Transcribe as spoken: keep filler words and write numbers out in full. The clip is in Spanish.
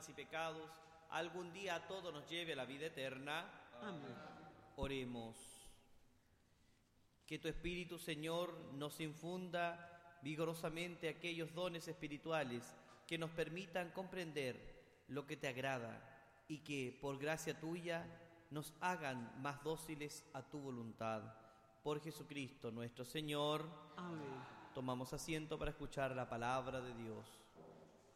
almas y pecados, algún día a todos nos lleve a la vida eterna. Amén. Oremos. Que tu Espíritu, Señor, nos infunda vigorosamente aquellos dones espirituales que nos permitan comprender lo que te agrada y que, por gracia tuya, nos hagan más dóciles a tu voluntad. Por Jesucristo nuestro Señor. Amén. Tomamos asiento para escuchar la palabra de Dios.